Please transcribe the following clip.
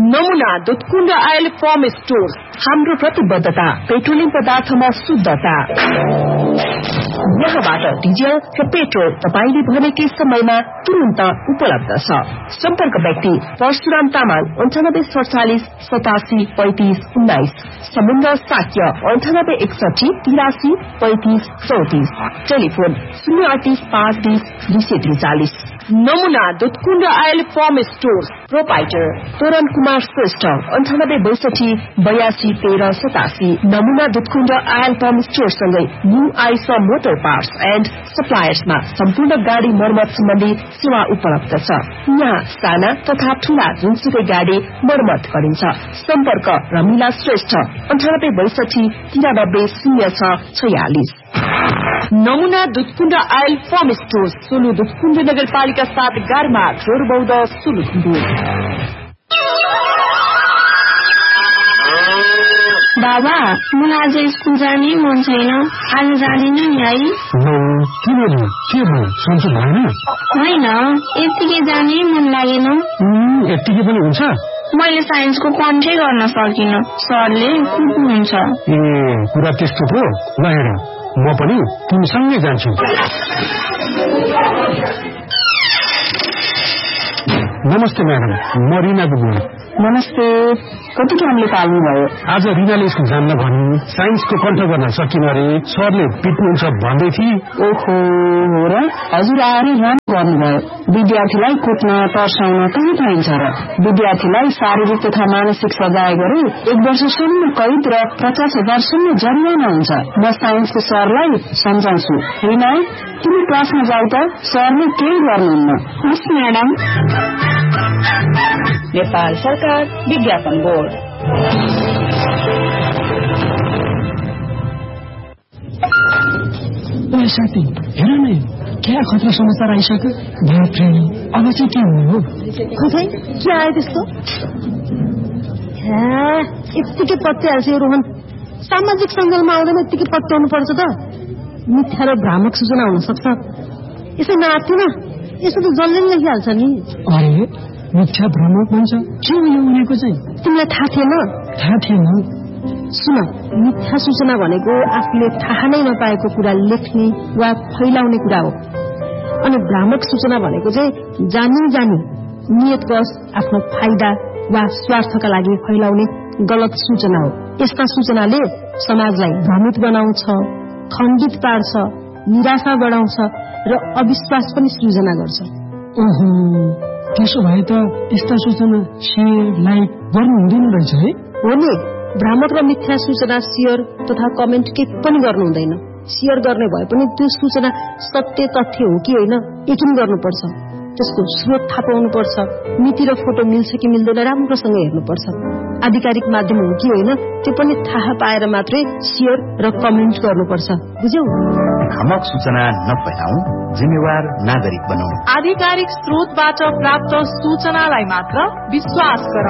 नमुना Dudhkund oil form stores. हाम्रो प्रतिबद्धता पेट्रोलियम पदार्थमा शुद्धता। यहाँबाट डिजल र पेट्रोल तपाईले भनेकै समयमा तुरन्त उपलब्ध छ। सम्पर्क व्यक्ति परशुराम तामाङ 9847 87 35 19, समुद्र साक्य 9861 83 35 34, टेलिफोन 038 520 243। नमुना Dudhkund oil form stores. Proprietor तोरण कुमार श्रेष्ठ 9862 82 13 87। नमुना दुधकुण्ड आयल फर्म स्टोर सँगै new Aisa motor parts and सप्लायर्समा सम्पूर्ण गाडी मर्मत सम्बन्धी सेवा उपलब्ध छ। यहाँ साना तथा ठूला जुनसुकै गाडी मर्मत गरिन्छ। सम्पर्क रमिला श्रेष्ठ 9862 93 06 46। नमुना Dudhkund oil form stores, Solu Dudhkund नगरपालिका 7 गारमा जोरबौद सोलुखुम्बु। बाबा, मलाई आज स्कुल जाने मन छैन। आज जाँदिनँ नि है? के भयो? सन्चो भएन? होइन, यत्तिकै जाने मन लागेन। यत्तिकै पनि हुन्छ? मैले साइन्सको कन्ठै गर्न सकिनँ। सरले कुट्नुहुन्छ। कुरा त्यस्तो पो। ल हेर, म पनि तिमीसँगै जान्छु। नमस्ते म्याडम, म रिना बुझ्नु। नमस्ते। कति टाइमले पाल्नु भयो? आज रिनाले स्कुल जान्न भन्नु, साइन्सको कन्ठ गर्न सकिन अरे, सरले पिट्नुहुन्छ भन्दै थिए। ओहो, हो र? हजुर आएर राम्रो गर्नुभयो। विद्यार्थीलाई कुट्न तर्साउन कहाँ पाइन्छ र? विद्यार्थीलाई शारीरिक तथा मानसिक सजाय गरी 1 वर्षसम्म कैद र 50,000 सम्म जरिवाना हुन्छ। म साइन्सको सरलाई सम्झाउँछु। रिना, तिमी क्लासमा जाऊ त, सरले केही गर्नुहुन्न। हस् म्याडम। नेपाल सरकार विज्ञापन बोर्ड। साथी हेर न, क्या खतरा समाचार आइसक्यो। अब चाहिँ के हुनु हो? खै के आयो त्यस्तो? यत्तिकै पत्याइहाल्छ यो रोहन। सामाजिक सञ्जालमा आउँदैन यत्तिकै पत्याउनु पर्छ त। मिथ्या र भ्रामक सूचना हुन सक्छ। यसै नआत्तिन, यसो त जसले पनि लेखिहाल्छ नि। अरे मिथ्या भ्रामक भन्छ, के हो यो उनीहरूको चाहिँ? तिमीलाई थाहा थिएन? थाहा थिएन। सुन, मिथ्या सूचना भनेको आफूले थाहा नै नपाएको कुरा लेख्ने वा फैलाउने कुरा हो। अनि भ्रामक सूचना भनेको चाहिँ जानी नियतवश आफ्नो फाइदा वा स्वार्थका लागि फैलाउने गलत सूचना हो। यस्ता सूचनाले समाजलाई भ्रमित बनाउँछ, खण्डित पार्छ, निराशा बढाउँछ र अविश्वास पनि सृजना गर्छ। ओहो, त्यसो भए त यस्ता सूचना शेयर लाइक गर्नु हुँदैन रहेछ है? हो नि, भ्रामक र मिथ्या सूचना शेयर तथा कमेन्ट केही पनि गर्नु हुँदैन। शेयर गर्ने भए पनि त्यो सूचना सत्य तथ्य हो कि होइन यकिन गर्नुपर्छ। त्यसको स्रोत थाहा पाउनुपर्छ। मिति र फोटो मिल्छ कि मिल्दैन राम्रोसँग हेर्नुपर्छ। आधिकारिक माध्यम हो कि होइन त्यो पनि थाहा पाएर मात्रै शेयर र कमेन्ट गर्नुपर्छ। बुझ्यौ? भ्रामक सूचना नफैलाऊ, जिम्मेवार नागरिक बनाऊ। आधिकारिक स्रोतबाट प्राप्त सूचनालाई मात्र विश्वास गर।